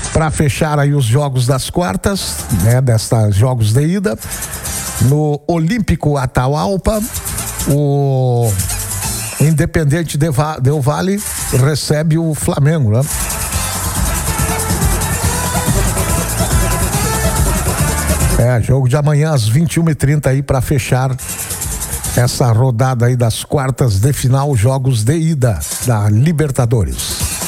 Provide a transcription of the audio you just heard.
Para fechar aí os jogos das quartas, né, destas jogos de ida, no Olímpico Atahualpa, o Independente Del Valle recebe o Flamengo, né? Jogo de amanhã às 21h30 aí para fechar essa rodada aí das quartas de final, jogos de ida da Libertadores.